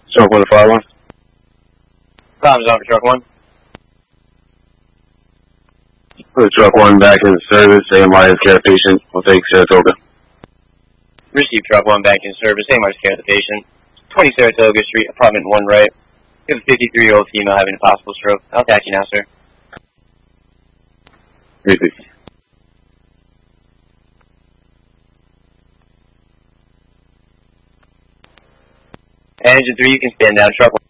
Truck 151. Problems on for Truck 1. Put Truck 1 back in service. AMI is care patient. We'll take Saratoga. Receive Truck 1 back in service. AMI is care of the patient. 20 Saratoga Street, apartment 1 right. We have a 53-year-old female having a possible stroke. I'll taxi now, sir. Receive. Engine 3, you can stand down. Truck 1.